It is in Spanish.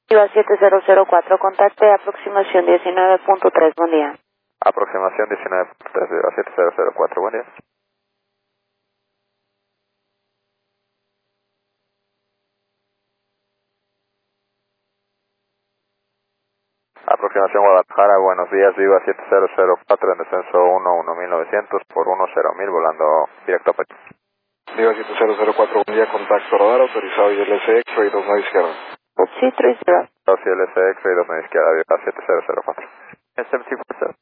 Viva 7004, contacte aproximación 19.3, buen día. Aproximación 19.3, Viva 7004, buen día. Aproximación Guadalajara, buenos días, Viva 7004 en descenso 11.900 por 10.000 volando directo a Pecho. Viva 7004, buen día, contacto radar autorizado ILS X-Ray 29 izquierda. Upsi 30. 2 ILS X-Ray 29 izquierda, Viva 7004. 747.